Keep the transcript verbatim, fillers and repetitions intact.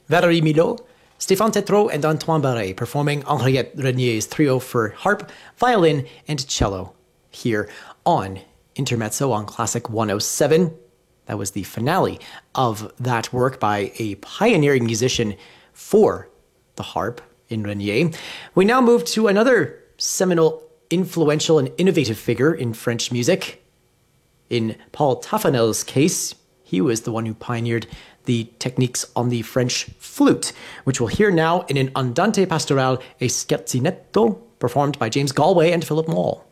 Valérie Milot, Stéphane Tétrault, and Antoine Barré performing Henriette Renier's trio for harp, violin, and cello here on Intermezzo on Classic one oh seven. That was the finale of that work by a pioneering musician for the harp in Renier. We now move to another seminal, influential, and innovative figure in French music. In Paul Taffanel's case, he was the one who pioneered the techniques on the French flute, which we'll hear now in an Andante Pastoral e Scherzinetto performed by James Galway and Philip Moll.